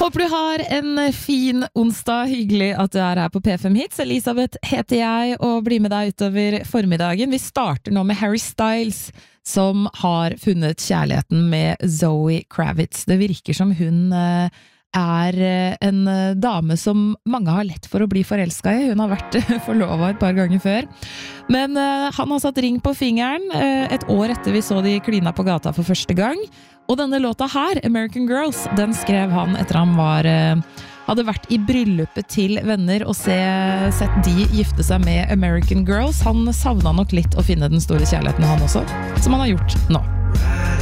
Håper du har en fin onsdag, hyggelig at du her på P5 Hits. Elisabeth heter jeg og blir med deg utover formiddagen. Vi starter nå med Harry Styles, som har funnet kjærligheten med Zoe Kravitz. Det virker som hun er en dame som mange har lett for å bli forelsket i. Hun har vært forlovet et par ganger før. Men han har satt ring på fingeren et år etter vi så de klina på gata for første gang. Og denne låta her, American Girls, den skrev han etter han hadde vært i bryllupet til venner og sett de gifte seg med American Girls. Han savnet nok litt å finne den store kjærligheten han også, som han har gjort nå.